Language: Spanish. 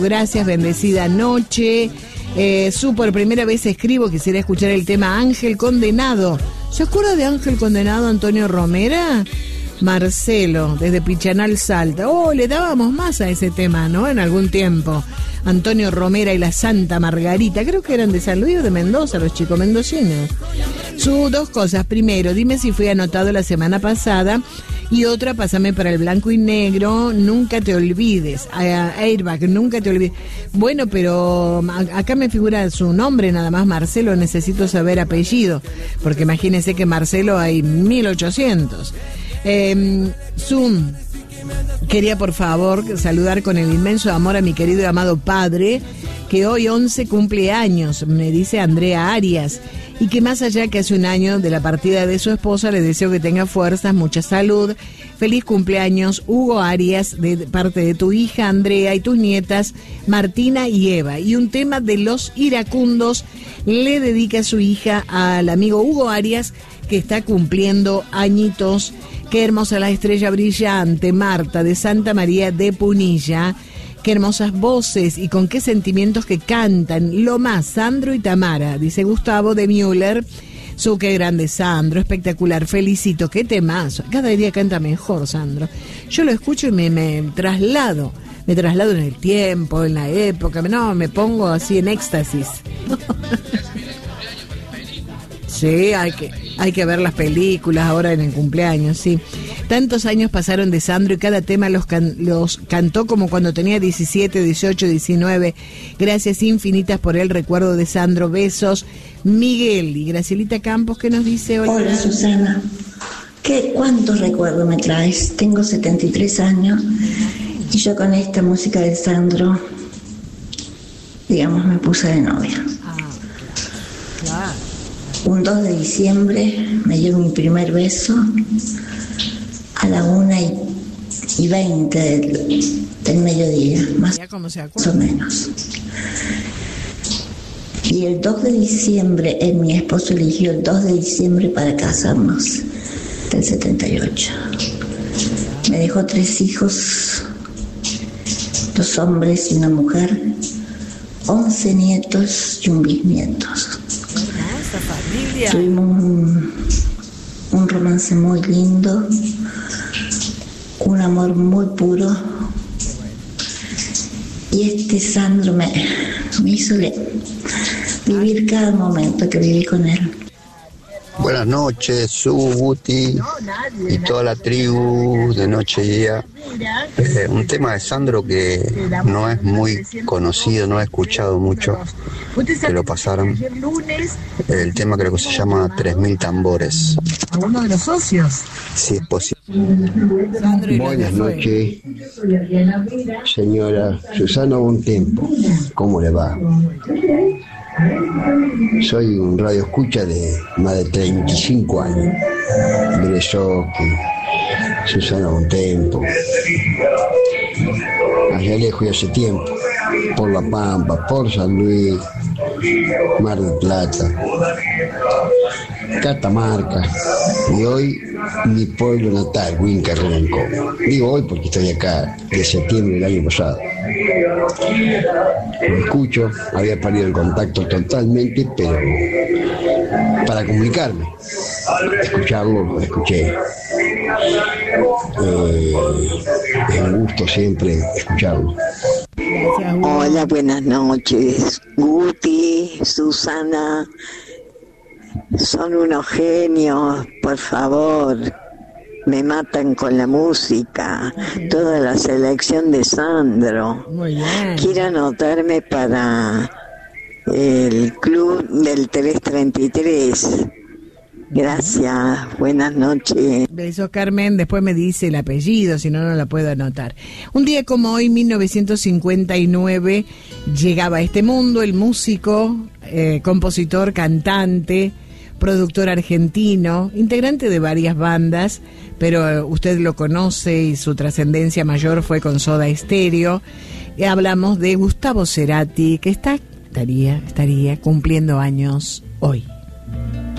Gracias, bendecida noche. Por primera vez escribo, quisiera escuchar el tema Ángel Condenado. ¿Se acuerda de Ángel Condenado, Antonio Romera? Marcelo, desde Pichanal, Salta. Le dábamos más a ese tema, ¿no? En algún tiempo. Antonio Romera y la Santa Margarita, creo que eran de San Luis o de Mendoza, los chicos mendocinos. Dos cosas. Primero, dime si fui anotado la semana pasada. Y otra, pásame para el blanco y negro, Nunca te olvides. Airbag, Nunca te olvides. Bueno, pero acá me figura su nombre nada más, Marcelo, necesito saber apellido, porque imagínense que Marcelo hay 1800. Zoom, quería por favor saludar con el inmenso amor a mi querido y amado padre, que hoy 11 cumple años, me dice Andrea Arias, y que más allá que hace un año de la partida de su esposa, le deseo que tenga fuerzas, mucha salud. Feliz cumpleaños, Hugo Arias, de parte de tu hija Andrea y tus nietas Martina y Eva. Y un tema de Los Iracundos le dedica a su hija al amigo Hugo Arias, que está cumpliendo añitos. Qué hermosa la estrella brillante, Marta, de Santa María de Punilla. Qué hermosas voces y con qué sentimientos que cantan. Lo más, Sandro y Tamara, dice Gustavo de Müller. Qué grande Sandro, espectacular, felicito, qué temazo. Cada día canta mejor Sandro. Yo lo escucho y me traslado. Me traslado en el tiempo, en la época. No, me pongo así en éxtasis. Sí, hay que ver las películas ahora en el cumpleaños, sí. Tantos años pasaron de Sandro y cada tema los cantó como cuando tenía 17, 18, 19. Gracias infinitas por el recuerdo de Sandro. Besos, Miguel. Y Gracielita Campos, ¿qué nos dice? Hola Susana. ¿Cuántos recuerdos me traes? Tengo 73 años y yo con esta música de Sandro, digamos, me puse de novia. Claro. Un 2 de diciembre me dio mi primer beso a la 1:20 del mediodía, más o menos. Y el 2 de diciembre, mi esposo eligió el 2 de diciembre para casarnos, del 78. Me dejó 3 hijos, 2 hombres y una mujer, 11 nietos y un bisnieto. Tuvimos un romance muy lindo, un amor muy puro, y Sandro me hizo vivir cada momento que viví con él. Buenas noches, Guti y toda la tribu de Noche y Día. Un tema de Sandro que no es muy conocido, no he escuchado mucho que lo pasaron. El tema creo que se llama 3000 tambores. ¿Alguno de los socios? Si es posible. Buenas noches, señora Susana Bontempo. ¿Cómo le va? Soy un radioescucha de más de 35 años. Bresoki, Susana Bontempo. Allá lejos y hace tiempo. Por La Pampa, por San Luis, Mar del Plata, Catamarca. Y hoy mi pueblo natal, Huinca, Renancó. Digo hoy porque estoy acá de septiembre del año pasado. Lo escucho, había perdido el contacto totalmente, pero para comunicarme, escucharlo, lo escuché. Es un gusto siempre escucharlo. Hola, buenas noches, Guti, Susana, son unos genios, por favor, me matan con la música, toda la selección de Sandro. Muy bien. Quiero anotarme para el club del 333. Gracias, buenas noches. Besos, Carmen, después me dice el apellido, si no, no la puedo anotar. Un día como hoy, 1959, llegaba a este mundo el músico, compositor, cantante, productor argentino, integrante de varias bandas, pero usted lo conoce y su trascendencia mayor fue con Soda Stereo. Y hablamos de Gustavo Cerati, que estaría cumpliendo años hoy.